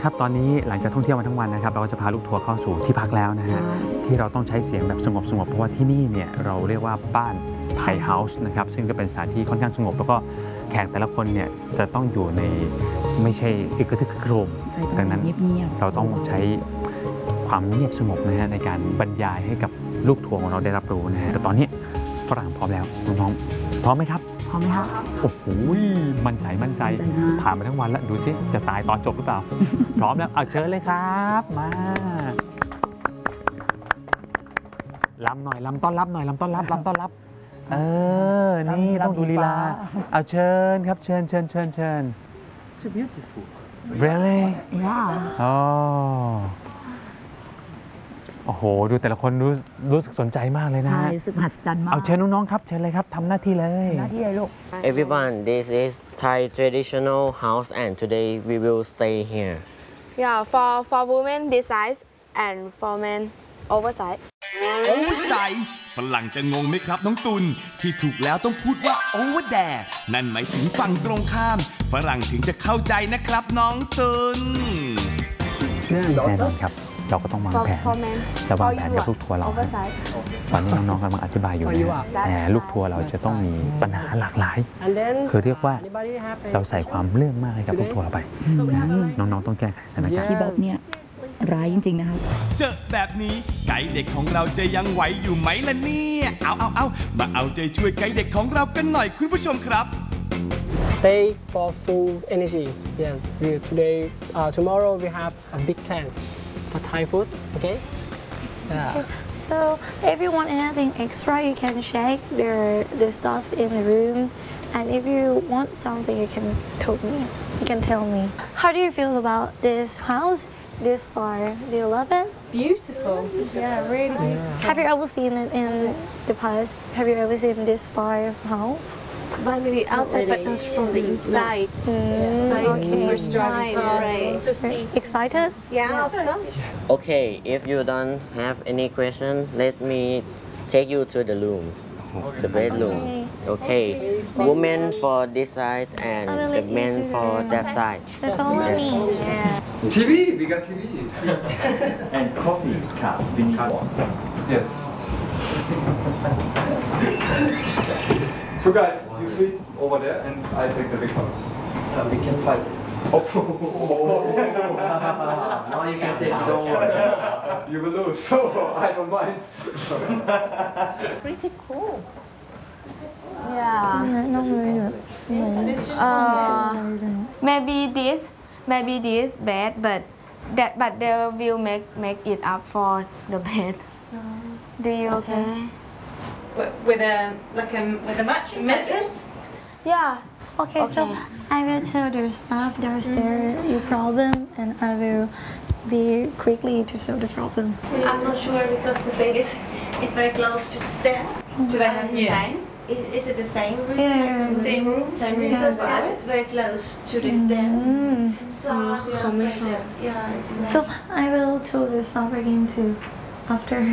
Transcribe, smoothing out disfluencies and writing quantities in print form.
ครับตอนนี้หลังจากท่องเที่ยวมาทั้งวันนะครับเราก็จะพาลูกทัวร์เข้าสู่ที่พักแล้วนะฮะที่เราต้องใช้เสียงแบบสงบเพราะว่าที่นี่เนี่ยเราเรียกว่าบ้านไทยเฮาส์นะครับซึ่งก็เป็นสถานที่ค่อนข้างสงบแล้วก็แขกแต่ละคนเนี่ยจะต้องอยู่ในไม่ใช่อึกกระทึกครึกโครมดังนั้นเราต้องใช้ความเงียบสงบนะฮะในการบรรยายให้กับลูกทัวร์ของเราได้รับรู้นะฮะแต่ตอนนี้ฝรั่งพร้อมแล้วน้องๆพร้อมไหมครับพร้อมไหมครับโอ้โหมั่นใจผ่านมาทั้งวันแล้วดูสิจะตายตอนจบหรือเปล่า พร้อมแล้วเอาเชิญเลยครับมาลำหน่อยลำต้อนรับหน่อยลำต้อนรับนี่ต้องดูลีลาเอาเชิญครับเชิญ So beautiful. Really? Yeah. โอ้โหดูแต่ละคนรู้สึกสนใจมากเลยนะใช่รู้สึกมหัศจรรย์มากเอาเชิญน้องๆครับเชิญเลยครับทำหน้าที่เลยลูก Everyone, this is Thai traditional house and today we will stay here. Yeah, for women this size and for men oversize. Oversize ฝรั่งจะงงไหมครับน้องตุลที่ถูกแล้วต้องพูดว่า over there นั่นหมายถึงฝั่งตรงข้ามฝรั่งถึงจะเข้าใจนะครับน้องตุลแน่นอนครับเราก็ต้องวางแผนจะวางแผนกับลูกทัวร์เราตอนนี้น้องๆกำลังอธิบายอยู่นะแต่ลูกทัวร์เราจะต้องมีปัญหาหลากหลายคือเรียกว่าเราใส่ความเรื่องมากให้กับลูกทัวร์เราไปน้องๆต้องแก้ไขสถานการณ์พี่บ๊อบเนี่ยร้ายจริงๆนะครับเจอแบบนี้ไกด์เด็กของเราจะยังไหวอยู่ไหมล่ะเนี่ยเอามาเอาใจช่วยไกด์เด็กของเรากันหน่อยคุณผู้ชมครับ Stay for full energy. Yeah. Tomorrow we have a big plans for Thai food. Okay. Yeah. So if you want anything extra, you can check the stuff in the room, and if you want something, you can tell me. How do you feel about this house, this style? Do you love it? Beautiful. Yeah, really beautiful. Have you ever seen it in the past? Have you ever seen this style of house? But maybe outside, but not from the inside. So it's the first time, right? To see. Excited? Yeah, of course. Okay, if you don't have any question, let me take you to the room, the bedroom. Okay, women for this side and the men for that side. So follow me. TV, we got TV. And coffee cup, vinny cup. Yes. So guys, you sleep over there and I take the big one. We can fight. Oh. No, you can take it, don't worry. You will lose, so I don't mind. Pretty cool. Yeah. Maybe this bed, but they will make it up for the bed. Do you okay? With a mattress? Yeah. Okay, so I will tell the staff downstairs your problem, and I will be quickly to solve the problem. I'm not sure because the thing is, it's very close to the stairs. Do they have the same? Is it the same room? Yeah. Same room? Same room. Because it's very close to the stairs. So So I will tell the staff again too after.